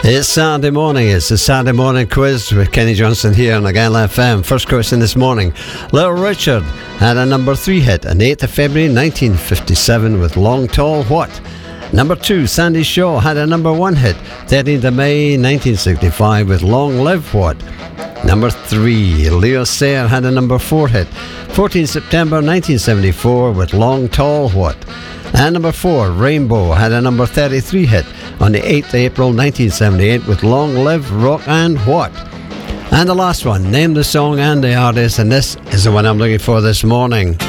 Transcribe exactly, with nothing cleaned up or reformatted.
It's Saturday morning. It's the Saturday morning quiz with Kenny Johnson here on Agala F M. First question this morning. Little Richard had a number three hit on the eighth of February nineteen fifty-seven with Long Tall What? Number two, Sandy Shaw had a number one hit thirteenth of May nineteen sixty-five with Long Live What? Number three, Leo Sayer had a number four hit fourteenth of September nineteen seventy-four with Long Tall What? And number four, Rainbow had a number thirty-three hit on the eighth of April nineteen seventy-eight with Long Live Rock and What? And the last one, name the song and the artist, and this is the one I'm looking for this morning.